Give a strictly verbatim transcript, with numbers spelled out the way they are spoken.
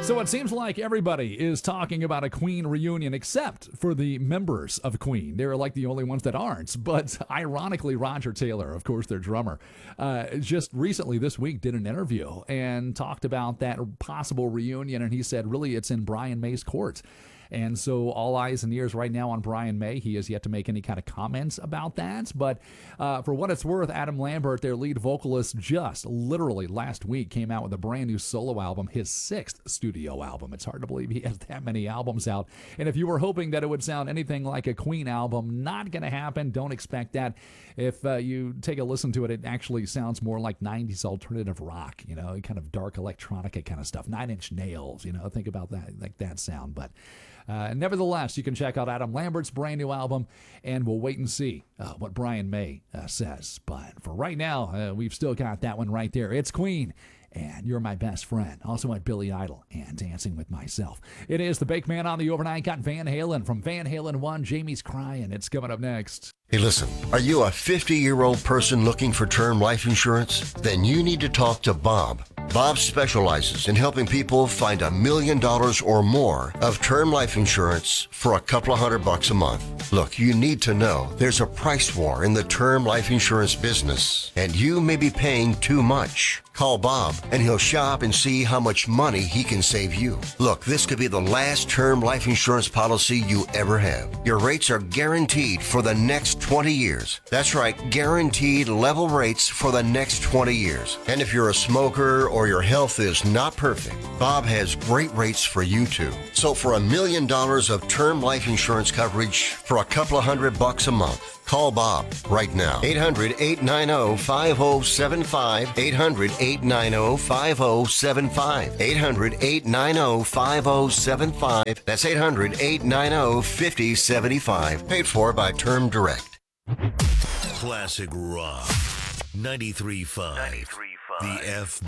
So it seems like everybody is talking about a Queen reunion except for the members of Queen. They're like the only ones that aren't. But ironically, Roger Taylor, of course, their drummer, uh, just recently this week did an interview and talked about that possible reunion. And he said, really, it's in Brian May's court. And so all eyes and ears right now on Brian May. He has yet to make any kind of comments about that. But uh, for what it's worth, Adam Lambert, their lead vocalist, just literally last week came out with a brand new solo album, his sixth studio album. It's hard to believe he has that many albums out. And if you were hoping that it would sound anything like a Queen album, not going to happen. Don't expect that. If uh, you take a listen to it, it actually sounds more like nineties alternative rock, you know, kind of dark electronica kind of stuff. Nine Inch Nails, you know, think about that, like that sound. But Uh, nevertheless, you can check out Adam Lambert's brand new album, and we'll wait and see uh, what Brian May uh, says. But for right now, uh, we've still got that one right there. It's Queen, and You're My Best Friend. Also went Billy Idol and Dancing With Myself. It is the Bake Man on the Overnight. Got Van Halen from Van Halen one. Jamie's Crying. It's coming up next. Hey, listen, are you a fifty-year-old person looking for term life insurance? Then you need to talk to Bob. Bob specializes in helping people find a million dollars or more of term life insurance for a couple of hundred bucks a month. Look, you need to know there's a price war in the term life insurance business, and you may be paying too much. Call Bob, and he'll shop and see how much money he can save you. Look, this could be the last term life insurance policy you ever have. Your rates are guaranteed for the next twenty years. That's right, guaranteed level rates for the next twenty years. And if you're a smoker or your health is not perfect, Bob has great rates for you too. So for a million dollars of term life insurance coverage for a couple of hundred bucks a month, call Bob right now. eight hundred, eight nine zero, five zero seven five. eight hundred, eight nine zero, five zero seven five. eight hundred, eight nine zero, five zero seven five. That's eight hundred, eight nine zero, five zero seven five. Paid for by Term Direct. Classic Rock. ninety-three point five. The F